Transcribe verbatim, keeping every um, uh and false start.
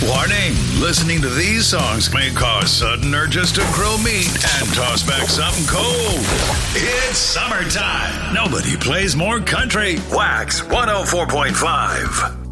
Warning, listening to these songs may cause sudden urges to grill meat and toss back something cold. It's summertime. Nobody plays more country. Wax one oh four point five.